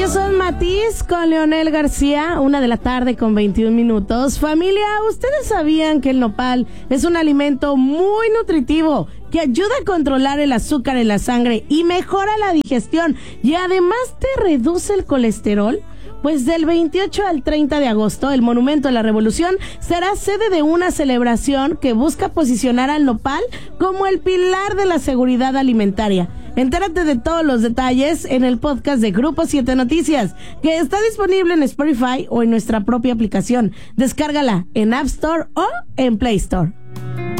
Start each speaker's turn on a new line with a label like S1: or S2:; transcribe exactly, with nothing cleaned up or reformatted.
S1: Ellos son Matiz con Leonel García, una de la tarde con veintiún minutos. Familia, ¿ustedes sabían que el nopal es un alimento muy nutritivo que ayuda a controlar el azúcar en la sangre y mejora la digestión y además te reduce el colesterol? Pues del veintiocho al treinta de agosto, el Monumento a la Revolución será sede de una celebración que busca posicionar al nopal como el pilar de la seguridad alimentaria. Entérate de todos los detalles en el podcast de Grupo siete Noticias, que está disponible en Spotify o en nuestra propia aplicación. Descárgala en App Store o en Play Store.